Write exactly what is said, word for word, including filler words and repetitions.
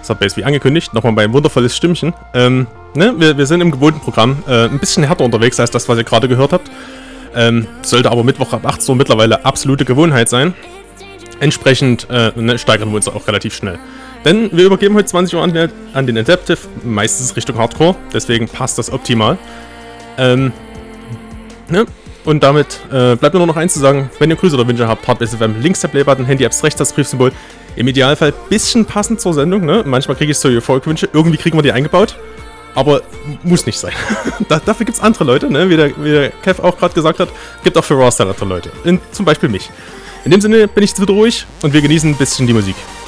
Subbase wie angekündigt, nochmal mein wundervolles Stimmchen. Ähm, ne? wir, wir sind im gewohnten Programm äh, ein bisschen härter unterwegs als das, was ihr gerade gehört habt. Ähm, sollte aber Mittwoch ab achtzehn Uhr mittlerweile absolute Gewohnheit sein. Entsprechend äh, ne, steigern wir uns auch relativ schnell. Denn wir übergeben heute zwanzig Uhr an, an den Adaptive, meistens Richtung Hardcore, deswegen passt das optimal. Ähm, ne? Und damit äh, bleibt mir nur noch eins zu sagen, wenn ihr Grüße oder Wünsche habt, Hardbase F M, links der Playbutton, Handy-Apps rechts das Briefsymbol. Im Idealfall ein bisschen passend zur Sendung, ne? Manchmal kriege ich so Euphoric-Wünsche, irgendwie kriegen wir die eingebaut. Aber muss nicht sein. da, dafür gibt es andere Leute, ne? Wie der, wie der Kev auch gerade gesagt hat, gibt auch für Raw-Style andere Leute. In, zum Beispiel mich. In dem Sinne bin ich jetzt wieder ruhig und wir genießen ein bisschen die Musik.